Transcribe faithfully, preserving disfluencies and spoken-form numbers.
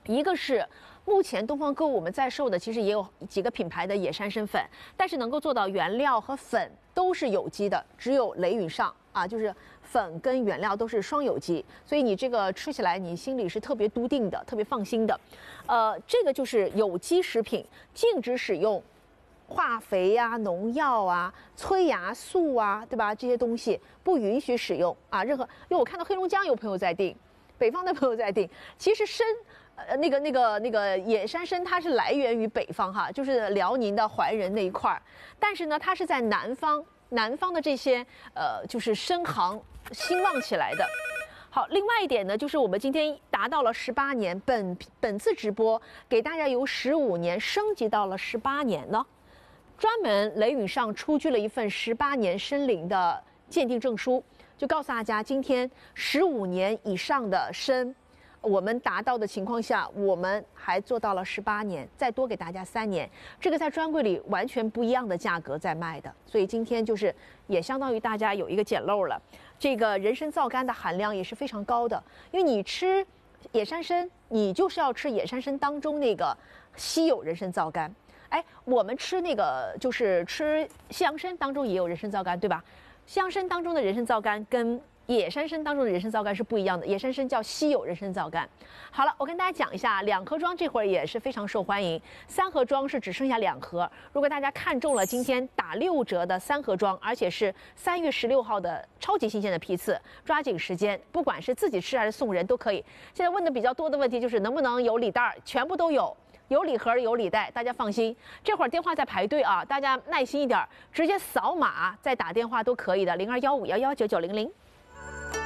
一个是目前东方购物我们在售的，其实也有几个品牌的野山参粉，但是能够做到原料和粉都是有机的，只有雷允上啊，就是粉跟原料都是双有机，所以你这个吃起来你心里是特别笃定的，特别放心的。呃，这个就是有机食品，禁止使用化肥呀、啊、农药啊、催芽素啊，对吧？这些东西不允许使用啊。任何，因为我看到黑龙江有朋友在订，北方的朋友在订，其实参。呃，那个、那个、那个野山参，它是来源于北方哈，就是辽宁的怀仁那一块儿，但是呢，它是在南方，南方的这些呃，就是参行兴旺起来的。好，另外一点呢，就是我们今天达到了十八年，本本次直播给大家由十五年升级到了十八年呢，专门雷允上出具了一份十八年参龄的鉴定证书，就告诉大家，今天十五年以上的参。我们达到的情况下，我们还做到了十八年，再多给大家三年，这个在专柜里完全不一样的价格在卖的，所以今天就是也相当于大家有一个捡漏了。这个人参皂苷的含量也是非常高的，因为你吃野山参，你就是要吃野山参当中那个稀有人参皂苷。哎，我们吃那个就是吃西洋参当中也有人参皂苷，对吧？西洋参当中的人参皂苷跟野山参当中的人参皂苷是不一样的，野山参叫稀有人参皂苷。好了，我跟大家讲一下，两盒装这会儿也是非常受欢迎，三盒装是只剩下两盒。如果大家看中了今天打六折的三盒装，而且是三月十六号的超级新鲜的批次，抓紧时间，不管是自己吃还是送人都可以。现在问的比较多的问题就是能不能有礼袋，全部都有。有礼盒有礼袋，大家放心。这会儿电话在排队啊，大家耐心一点，直接扫码再打电话都可以的，零二幺五幺幺九九零零。